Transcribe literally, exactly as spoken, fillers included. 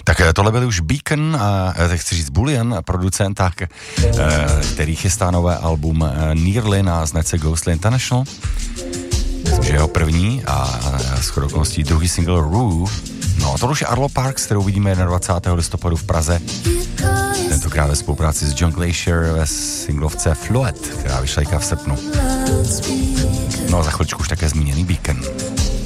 Tak tohle byl už Beacon, a chci říct Bullion, producent, tak, který chystá nové album Nearly na značce Ghostly International. Myslím, že jeho první a shodou okolností druhý single Rue. No, to už je Arlo Parks, kterou vidíme dvacátého prvního listopadu v Praze. Tentokrát ve spolupráci s John Glacier ve singlovce Fluid, která vyšla v srpnu. No a za chvíličku už také zmíněný Beacon.